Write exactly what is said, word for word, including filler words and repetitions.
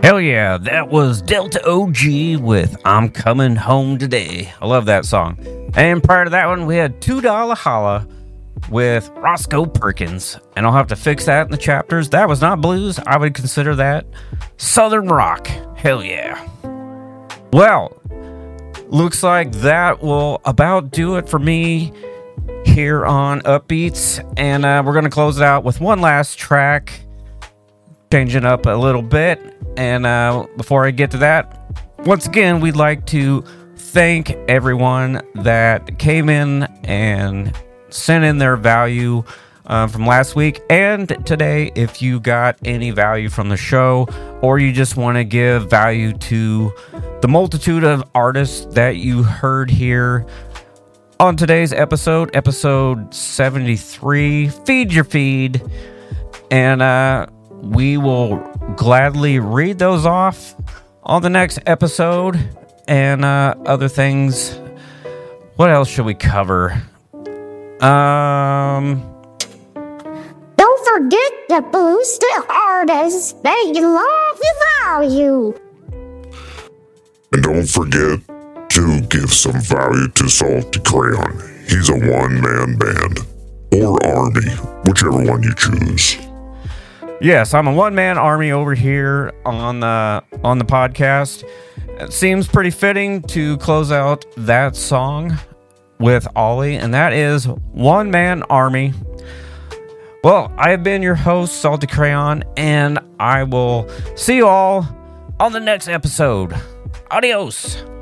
Hell yeah, that was Delta O G with I'm Coming Home Today. I love that song. And prior to that one, we had Two Dollar Holla with Roscoe Perkins. And I'll have to fix that in the chapters. That was not blues. I would consider that Southern rock. Hell yeah. Well, looks like that will about do it for me here on Upbeats. And uh, we're going to close it out with one last track. Changing up a little bit. And uh, before I get to that, once again, we'd like to thank everyone that came in and sent in their value uh, from last week and today. If you got any value from the show, or you just want to give value to the multitude of artists that you heard here on today's episode, episode seventy-three, Feed Your Feed. And uh, we will gladly read those off on the next episode and uh, other things. What else should we cover? Um, Don't forget to boost the artists that you love and value. And don't forget to give some value to Salty Crayon. He's a one-man band. Or army, whichever one you choose. Yes, I'm a one-man army over here on the on the podcast. It seems pretty fitting to close out that song with Ollie, and that is One Man Army. Well, I have been your host, Salty Crayon, and I will see you all on the next episode. Adios.